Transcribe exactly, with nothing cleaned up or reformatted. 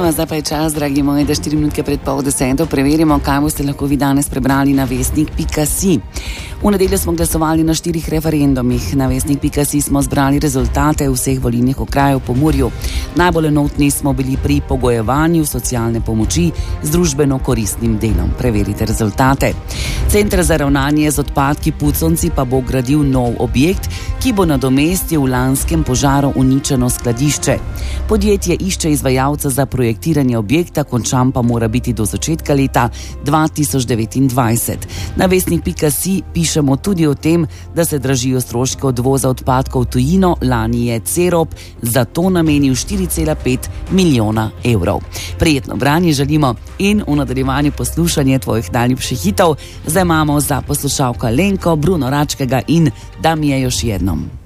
Evo, zdaj pa je čas, dragi moji, da štiri minutke pred pol deseto preverimo, kaj boste lahko vi danes prebrali na vestnik pika si. V nedeljo smo glasovali na štirih referendumih. Na vestnik pika si smo zbrali rezultate vseh volilnih okrajev po Pomurju. Najbolj enotni smo bili pri pogojevanju socialne pomoči z družbeno koristnim delom. Preverite rezultate. Center za ravnanje z odpadki Puconci pa bo gradil nov objekt, ki bo nadomestil v lanskem požaru uničeno skladišče. Podjetje išče izvajalca za projektiranje objekta, končan pa mora biti do začetka leta dva tisoč devetindvajset. Na vestnik pika si pišemo tudi o tem, da se dražijo stroške odvoza odpadkov v tujino. Lani je Cerop za to namenil štiri cela pet milijona evrov. Prijetno branje želimo in v nadaljevanju poslušanje tvojih najljubših hitov. Zdaj imamo za poslušalko Lenko, Bruno Račkega in Dam je još jednom.